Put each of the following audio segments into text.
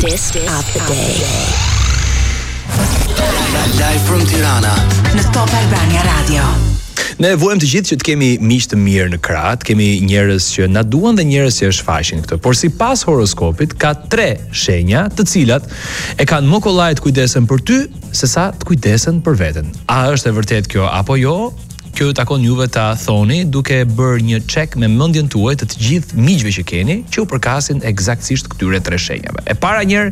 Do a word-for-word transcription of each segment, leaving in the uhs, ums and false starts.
Artist of the Day. Live from Tirana në Top Albania Radio. Ne vuajmë të gjithë që të kemi miq të mirë në krah, të kemi njerëz që na duan dhe njerëz që e shfaqin këtë. Por sipas horoskopit ka tre shenja të cilat e kanë më kollaj të kujdesen për ty sesa të kujdesen për veten. A është e vërtet kjo apo jo? Kjo takon juve ta thoni duke bërë një check me mendjen tuaj të të gjithë miqve që keni që u përkasin eksaktësisht këtyre tre shenjave. E para njëherë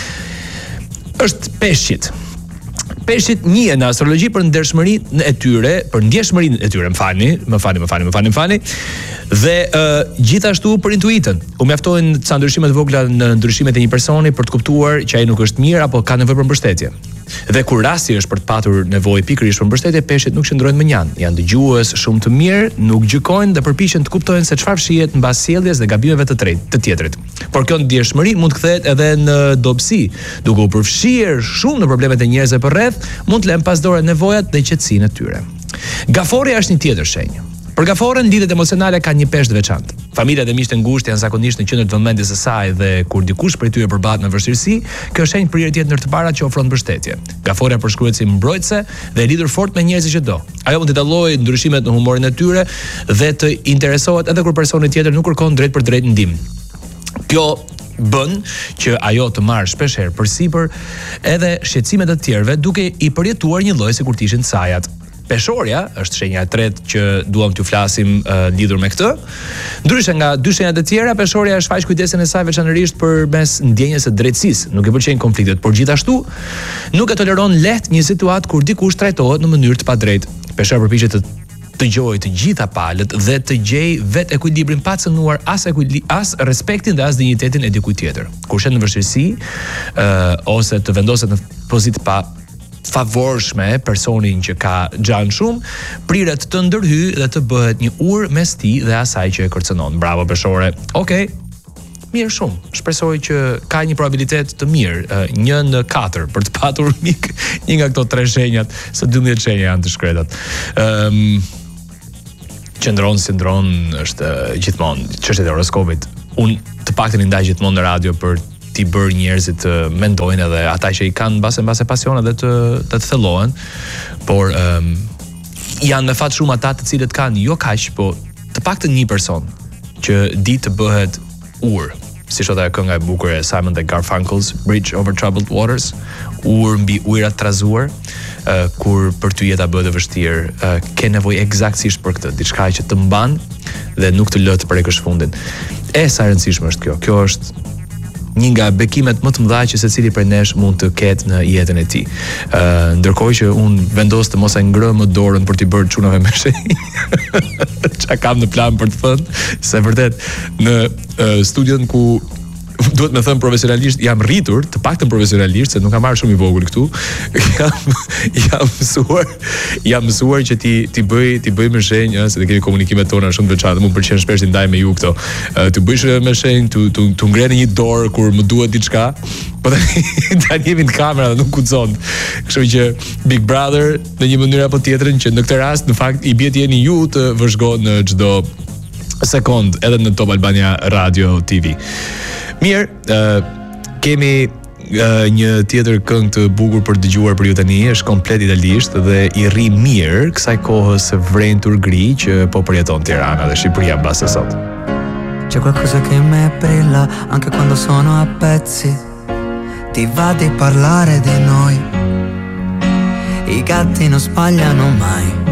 është peshqit. Peshqit njihen në astrologji për ndershmërinë e tyre, për ndjeshmërinë e tyre, më falni, më falni, më falni, më falni, më falni. Dhe uh, gjithashtu për intuitën. U mjaftojnë ca ndryshime të vogla në ndryshimet e një personi për të kuptuar që ai nuk është mirë apo ka nevojë për mbështetje. Dhe kur rasti është për të patur nevojë pikërisht për mbështetje, peshqit nuk qëndrojnë më njan. Janë dëgjues shumë të mirë, nuk gjykojnë dhe përpiqen të kuptojnë se çfarë shihet mbas sjelljes dhe gabimeve të tretë, të tjetrit. Por kjo ndjeshmëri mund të kthehet edhe në dobësi, duke u përfshirë shumë në problemet e njerëzve përreth, mund të lënë pas dore nevojat dhe qetësinë e tyre. Gaforja është një tjetër shenjë. Për gaforën, lidhjet emocionale kanë një peshë të veçantë. Familjet e miqtë e ngushtë janë zakonisht në qendër të vëmendjes së saj dhe kur dikush prej tyre përballet me vështirësi, kjo shenjë prirje tjetër ndër të parat që ofron mbështetje. Gaforja përshkruhet si mbrojtëse dhe e lidhur fort me njerëzit që do. Ajo mund të dallojë ndryshimet në humorin e tyre dhe të interesohet edhe kur personi tjetër nuk kërkon drejt për drejt ndihmë. Kjo bën që ajo të marrë shpeshherë përsipër edhe shqetësimet e të tjerëve duke i përjetuar një lloj sikur të ishin sajat. Peshorja është shenja e tretë që duam t'ju flasim uh, lidhur me këtë. Ndryshe nga dy shenjat e tjera, peshorja shfaq kujdesin e saj veçanërisht përmes ndjenjes së drejtësisë, nuk e pëlqejnë konfliktet, por gjithashtu nuk e toleron lehtë një situatë kur dikush trajtohet në mënyrë të padrejtë. Peshorja përpiqet të të gjojë të gjitha palët dhe të gjej vetë ekuilibrin pa cënuar as ekuili, as respektin dhe as dinjitetin e dikujt tjetër. Kur shen në vështirësi uh, ose të vendoset në pozitë pa favorshme personin që ka xhan shumë, priret të ndërhy dhe të bëhet një urë mes tij dhe asaj që e kërcënon. Bravo peshore. Okej. Okay. Mirë shumë. Shpresoj që ka një probabilitet të mirë, një në katër për të patur mik një nga këto tre shenjat, se dymbëdhjetë shenja janë të shkretat. Ëm um, Qëndron si ndron është gjithmonë çështja e horoskopit. Unë të paktën i ndaj gjithmonë në radio për t'i bërë njerëzit të mendojnë edhe ata që i kanë mbase mbase pasionet dhe të të, të thellohen, por um, janë me fat shumë ata të cilët kanë jo kaq, po të paktën një person që di të bëhet urë, si thotë ajo kënga e bukur e Simon and Garfunkel's Bridge Over Troubled Waters, urë mbi ujërat të trazuar, uh, kur për ty jeta bëhet e vështirë, uh, ke nevojë eksaktësisht për këtë, diçka që të mban dhe nuk të lë të prekësh fundin. E sa e rëndësishme është kjo. Kjo është një nga bekimet më të mëdha që secili prej nesh mund të ketë në jetën e tij. Ë uh, ndërkohë që un vendos të mos e ngrë më dorën për t'i bërë çunave me shenjë. Çka kam në plan për të thënë, se vërtet në uh, studion ku duhet me thënë profesionalisht jam rritur, të paktën profesionalisht, se nuk kam marrë shumë i vogël këtu. Jam jam mësuar, jam mësuar që ti ti bëj ti bëj me shenjë, se ne kemi komunikimet tona shumë të veçanta. Më pëlqen shpesh të ndaj me ju këto. Të bësh me shenjë, tu tu tu ngrenë një dorë kur më duhet diçka, po tani tani jemi në kamerë dhe nuk guxon. Kështu që Big Brother në një mënyrë apo tjetrën që në këtë rast në fakt i bie të jeni ju të vëzhgohet në çdo sekond edhe në Top Albania Radio T V. Mirë, uh, kemi uh, një tjetër këngë të bukur për dëgjuar për ju tani, është komplet italisht dhe i rri mirë kësaj kohës së vrentur gri që po përjeton Tirana dhe Shqipëria mbas së sot. C'è qualcosa che me brilla anche quando sono a pezzi. Ti va di parlare di noi. I gatti non sbagliano mai.